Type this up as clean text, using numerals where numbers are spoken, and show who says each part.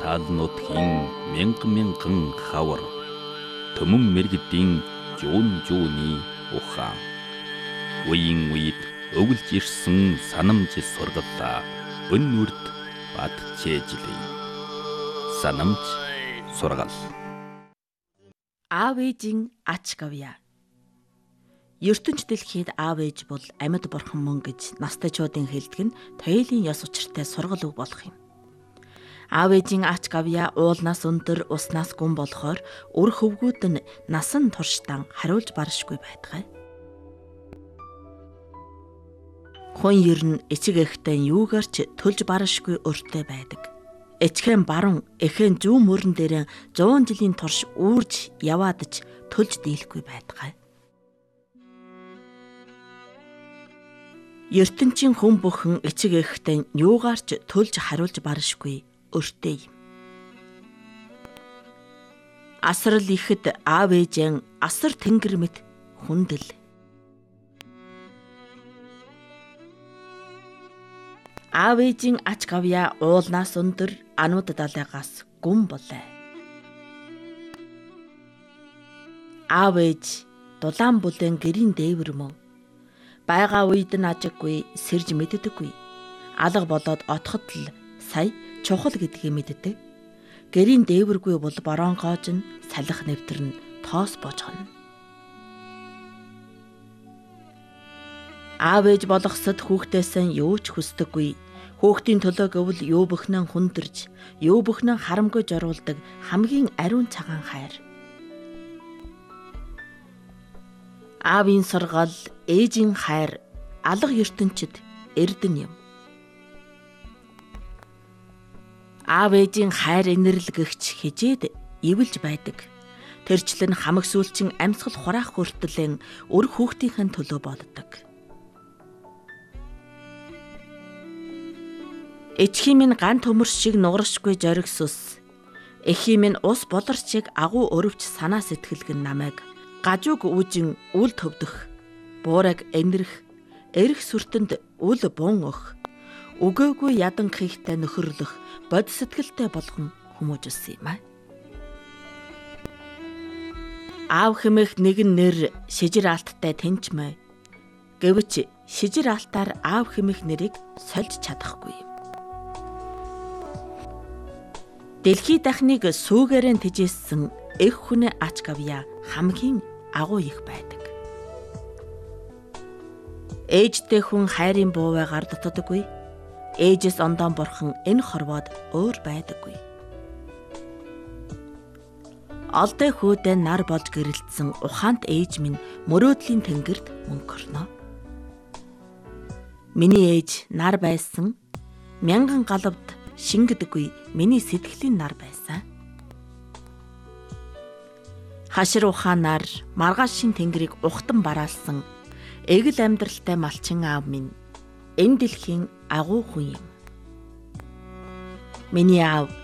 Speaker 1: таалнуудын мянган хавар төмөн мэргэдийн жууны ухаан үеийн үед өвлж ирсэн санамж сургалаа өнүрд батчээжлээ. Санамж сургал.
Speaker 2: Аав ээжийн ач гавья. ертөнц дэлхийд аав ээж бол амьд бурхан мөн гэж настайчуудын хэлдэг нь туйлын ёс учиртай сургал үг болох юм. Аав ээжийн ач гавья уулнаас өндөр, уснаас гүн болохоор үр хөвгүүд нь насан туршдаа хариулж баршгүй байдаг. Хүн ер нь эцэг эхтэй юугаар ч төлж баршгүй өртөө байдаг. Эцгэн баруун, эхэн зүүн мөрөн дээр 100 жилийн турш үүрж яваад ч төлж дийлэхгүй байдаг. ертөнцийн хүн бүхэн эцэг эхтэй юугаар ч төлж хариулж баршгүй өртөө юм. Асрал ихэд аав ээжэн асар тэнгэр мэт хүндэл. Аав ээжийн ач гавья уулнаас өндөр, анууд далайгаас гүн болоо. Аав ээж дулаан бүлээн гэрийн дээвэр мөн. Бага үед нь ажиггүй, сэрж мэддэггүй. Алга болоод отоход л сая чухал гэдгийг мэддэг. Гэрийн дээвэргүй бол боронгоож нь салхи нэвтэр нь тоос божгоно. Аав ээж болгосод хүүхдээсэн юу ч хүсдэггүй. Хүүхдийн төлөө гэвэл юу бүхнэн хүндэрж, юу бүхнэн харамгүй зориулдаг хамгийн ариун цагаан хайр. Аавын сургал, ээжийн хайр алга ертөнцид эрдэн юм. Аав ээжийн хайр инэрлэгч хижээд ивэлж байдаг. Тэрчлэн хамагсүүлчин амьсгал хураах хүртлэн өр хүүхдийнхэн төлөө боддог. Эцгийн минь ган төмөр шиг нугаршгүй зоригс ус. Эхийн минь ус болор шиг агуу өрөвч санаа сэтгэлгэн намайг гажууг үүжин үл төвдөх. Буураг энэрх, эрх сүртэнд үл бун өх. Өгөөгүй ядан хийхтэй нөхөрлөх, бод сэтгэлтэй болгон хүмүүжүүлсэн юм аа. Аав хэмээх нэгэн нэр шижир алттай тэнчмэ. Гэвч шижир алтаар аав хэмээх нэрийг сольж чадахгүй юм. Дэлхий дахныг сүүгээрэн тижээссэн эх хүнээ ач гавья хамгийн агуу их байдаг. Ээжтэй хүн хайрын буувайгаар дутдаггүй. Ээжээс ондоон бурхан энэ хорвоод өөр байдаггүй. Олдой хүүдээ нар болж гэрэлтсэн ухаант ээж минь мөрөөдлийн тэнгэрт мөнгөрнө. Миний ээж нар байсан, мянган галавд шингэдэггүй миний сэтгэлийн нар байсан. Хашир ухаанаар маргаашийн тэнгэрийг ухтан бараалсан эгэл амьдралтай малчин аав минь энэ дэлхийн агуу хүн юм. Миний аав